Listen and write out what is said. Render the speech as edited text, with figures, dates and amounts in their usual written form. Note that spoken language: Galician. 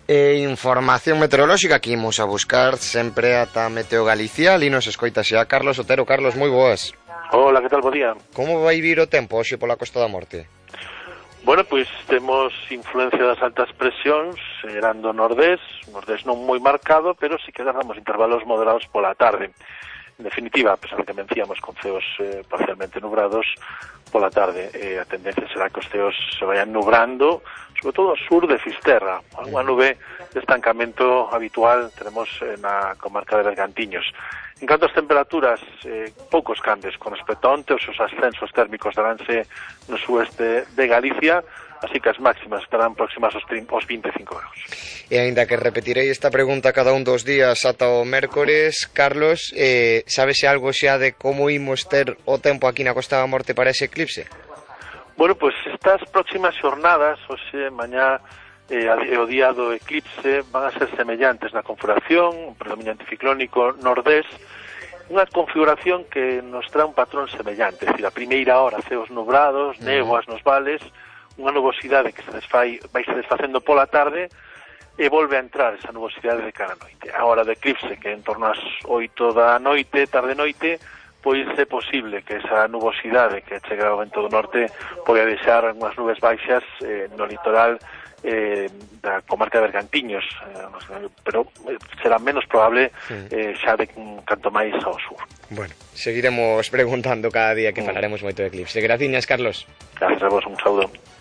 Información meteorolóxica que imos a buscar sempre ata Meteo Galicia. Ali nos escoita xa Carlos Otero. Carlos, moi boas. Hola, que tal, bo día. Como vai vir o tempo hoxe pola Costa da Morte? Bueno, pois temos influencia das altas presións erando nordés non moi marcado, pero sí que damos intervalos moderados pola tarde. En definitiva, a pesar de que vencíamos con ceos parcialmente nubrados pola tarde, a tendencia será que os ceos se vayan nubrando, sobre todo ao sur de Fisterra. Unha nube de estancamento habitual tenemos na comarca de Bergantiños. En canto ás temperaturas, poucos cambios con respecto a onte, os seus ascensos térmicos daránse no sueste de Galicia, así que as máximas estarán próximas aos 25 graus. E aínda que repetirei esta pregunta cada un dos días ata o mércores, Carlos, sabese algo xa de como imos ter o tempo aquí na Costa da Morte para ese eclipse? Bueno, pois estas próximas xornadas, hoxe, mañá, o día do eclipse, van a ser semellantes na configuración, un predominio anticiclónico nordés, unha configuración que nos trae un patrón semellante, é dicir, a primeira hora ceos nubrados, néboas nos vales, unha nubosidade que vai se desfacendo pola tarde e volve a entrar esa nubosidade de cara a noite. A hora do eclipse, que en torno ás 8 da noite, tarde-noite, pois é posible que esa nubosidade que chega ao vento do norte pode deixar unhas nubes baixas no litoral da comarca de Bergantiños, pero será menos probable xa de canto máis ao sur. Bueno, seguiremos preguntando cada día que falaremos moito de eclipse. Graciñas, Carlos. Gracias a vos, un saúdo.